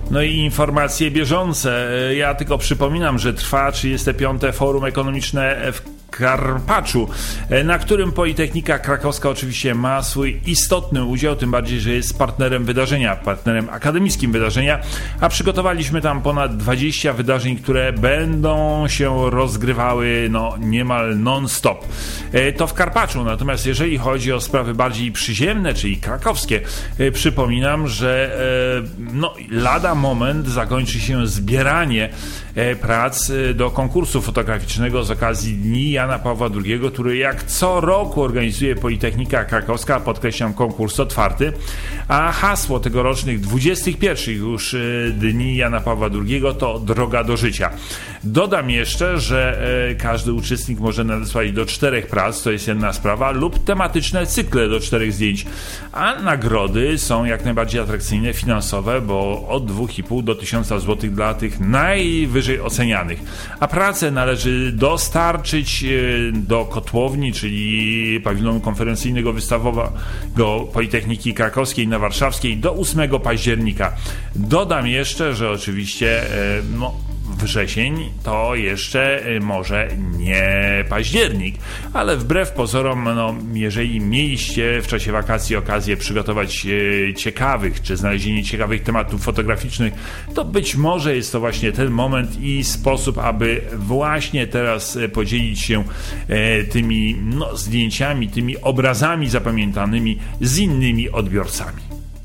No i informacje bieżące. Ja tylko przypominam, że trwa 35. Forum Ekonomiczne w Karpaczu, na którym Politechnika Krakowska oczywiście ma swój istotny udział, tym bardziej, że jest partnerem wydarzenia, partnerem akademickim wydarzenia, a przygotowaliśmy tam ponad 20 wydarzeń, które będą się rozgrywały niemal non-stop. To w Karpaczu, natomiast jeżeli chodzi o sprawy bardziej przyziemne, czyli krakowskie, przypominam, że lada moment zakończy się zbieranie prac do konkursu fotograficznego z okazji Dni Jana Pawła II, który jak co roku organizuje Politechnika Krakowska, podkreślam, konkurs otwarty, a hasło tegorocznych 21 już Dni Jana Pawła II to Droga do życia. Dodam jeszcze, że każdy uczestnik może nadesłać do 4 prac, to jest jedna sprawa, lub tematyczne cykle do 4 zdjęć, a nagrody są jak najbardziej atrakcyjne, finansowe, bo od 2,5 do 1000 zł dla tych najwyżej ocenianych. A pracę należy dostarczyć do kotłowni, czyli pawilonu konferencyjnego wystawowego Politechniki Krakowskiej na Warszawskiej do 8 października. Dodam jeszcze, że oczywiście wrzesień to jeszcze może nie październik, ale wbrew pozorom, jeżeli mieliście w czasie wakacji okazję przygotować ciekawych, czy znalezienie ciekawych tematów fotograficznych, to być może jest to właśnie ten moment i sposób, aby właśnie teraz podzielić się tymi zdjęciami, tymi obrazami zapamiętanymi z innymi odbiorcami.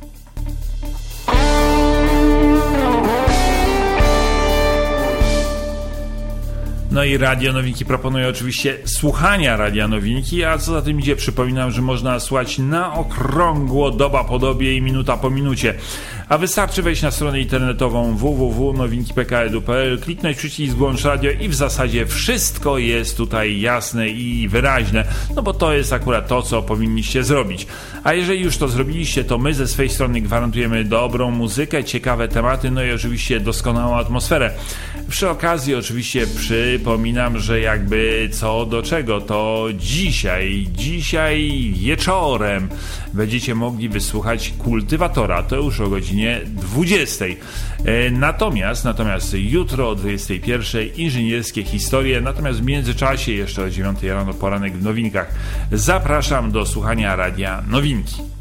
No i Radio Nowinki proponuje oczywiście słuchania Radia Nowinki, a co za tym idzie, przypominam, że można słuchać na okrągło, doba po dobie i minuta po minucie. A wystarczy wejść na stronę internetową www.nowinki.pk.edu.pl, kliknąć przycisk włącz radio i w zasadzie wszystko jest tutaj jasne i wyraźne, bo to jest akurat to, co powinniście zrobić. A jeżeli już to zrobiliście, to my ze swej strony gwarantujemy dobrą muzykę, ciekawe tematy, i oczywiście doskonałą atmosferę. Przy okazji oczywiście przypominam, że jakby co do czego, to dzisiaj wieczorem będziecie mogli wysłuchać Kultywatora, to już o godzinie 20. Natomiast jutro o 21 inżynierskie historie, natomiast w międzyczasie jeszcze o 9 rano poranek w Nowinkach. Zapraszam do słuchania Radia Nowinki.